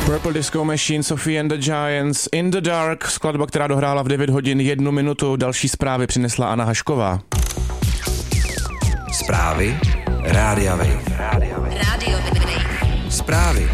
Purple Disco Machine, Sophie and the Giants, In the Dark, skladba, která dohrála v 9 hodin 1 minutu. Další zprávy přinesla Anna Hašková. Zprávy Rádia Wave. Zprávy.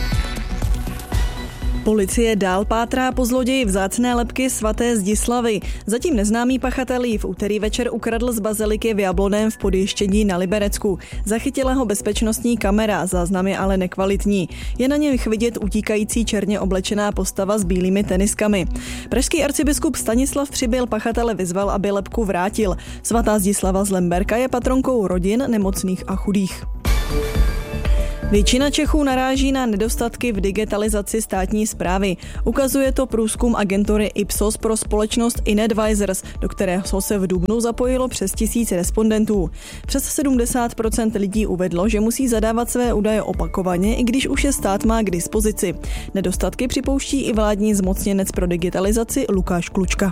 Policie dál pátrá po zloději vzácné lebky svaté Zdislavy. Zatím neznámý pachatel jí v úterý večer ukradl z baziliky v Jablonném v Podještědí na Liberecku. Zachytila ho bezpečnostní kamera, záznam je ale nekvalitní. Je na něm vidět utíkající černě oblečená postava s bílými teniskami. Pražský arcibiskup Stanislav Přibyl pachatele vyzval, aby lebku vrátil. Svatá Zdislava z Lemberka je patronkou rodin nemocných a chudých. Většina Čechů naráží na nedostatky v digitalizaci státní správy. Ukazuje to průzkum agentury Ipsos pro společnost InAdvisors, do kterého se v dubnu zapojilo přes 1000 respondentů. Přes 70% lidí uvedlo, že musí zadávat své údaje opakovaně, i když už je stát má k dispozici. Nedostatky připouští i vládní zmocněnec pro digitalizaci Lukáš Klučka.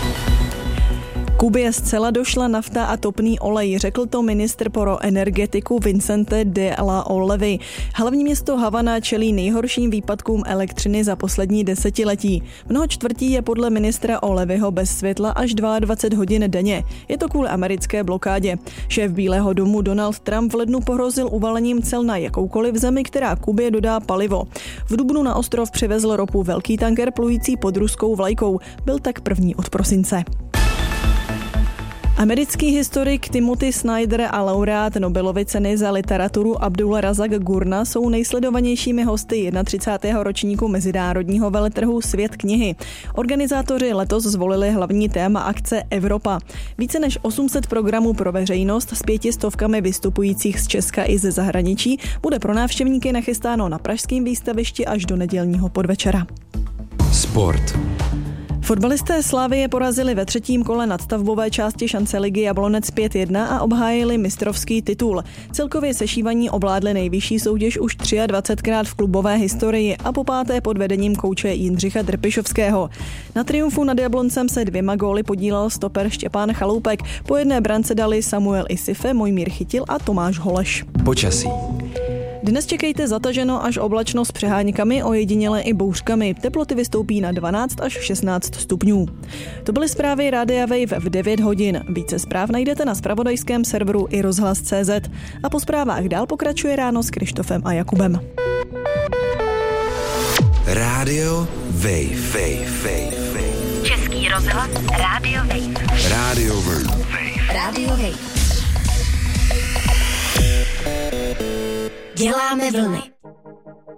Kubě zcela došla nafta a topný olej, řekl to ministr pro energetiku Vicente de la Olivey. Hlavní město Havana čelí nejhorším výpadkům elektřiny za poslední desetiletí. Mnoho čtvrtí je podle ministra Oliveyho bez světla až 22 hodin denně. Je to kvůli americké blokádě. Šéf Bílého domu Donald Trump v lednu pohrozil uvalením cel na jakoukoliv zemi, která Kubě dodá palivo. V dubnu na ostrov přivezl ropu velký tanker plující pod ruskou vlajkou. Byl tak první od prosince. Americký historik Timothy Snyder a laureát Nobelovy ceny za literaturu Abdul Razak Gurna jsou nejsledovanějšími hosty 31. ročníku mezinárodního veletrhu Svět knihy. Organizátoři letos zvolili hlavní téma akce Evropa. Více než 800 programů pro veřejnost s 500 vystupujících z Česka i ze zahraničí bude pro návštěvníky nachystáno na pražském výstavišti až do nedělního podvečera. Sport. Fotbalisté Slavie porazili ve třetím kole nadstavbové části šance ligy Jablonec 5-1 a obhájili mistrovský titul. Celkově sešívaní ovládli nejvyšší soutěž už 23krát v klubové historii a po páté pod vedením kouče Jindřicha Trpišovského. Na triumfu nad Jabloncem se 2 góly podílel stoper Štěpán Chaloupek. Po jedné brance dali Samuel Isife, Mojmír Chytil a Tomáš Holeš. Počasí. Dnes čekejte zataženo až oblačno s přeháňkami, ojediněle i bouřkami. Teploty vystoupí na 12 až 16 stupňů. To byly zprávy Rádia Wave v 9 hodin. Více zpráv najdete na zpravodajském serveru i rozhlas.cz. A po zprávách dál pokračuje Ráno s Krištofem a Jakubem. Rádio Wave. Český rozhlas Rádio Wave. Rádio Wave. Rádio Wave. Děláme vlny.